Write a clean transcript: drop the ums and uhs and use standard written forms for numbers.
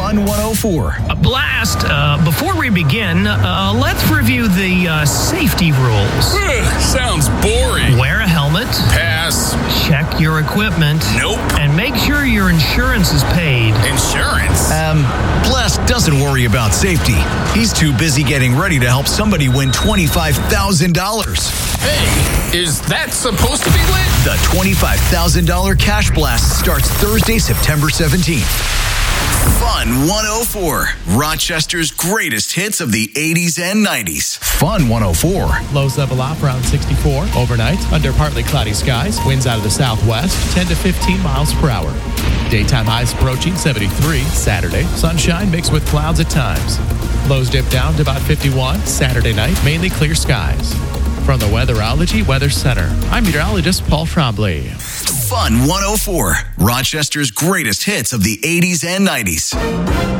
Fun 104. A blast. Before we begin, let's review the safety rules. Sounds boring. Wear a helmet. Pass. Check your equipment. Nope. And make sure your insurance is paid. Insurance? Blast doesn't worry about safety. He's too busy getting ready to help somebody win $25,000. Hey, is that supposed to be lit? The $25,000 Cash Blast starts Thursday, September 17th. Fun 104. Rochester's greatest hits of the 80s and 90s. Fun 104. Lows level off around 64. Overnight, under partly cloudy skies. Winds out of the southwest, 10 to 15 miles per hour. Daytime highs approaching 73. Saturday, sunshine mixed with clouds at times. Lows dip down to about 51. Saturday night, mainly clear skies. From the Weatherology Weather Center, I'm meteorologist Paul Trombley. Fun 104. Rochester's greatest hits of the 80s and 90s.